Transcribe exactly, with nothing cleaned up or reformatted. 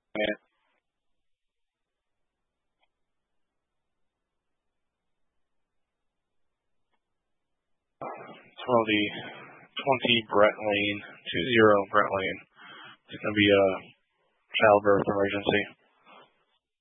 twenty, twenty Brent Lane, two zero Brent Lane. It's going to be a childbirth emergency.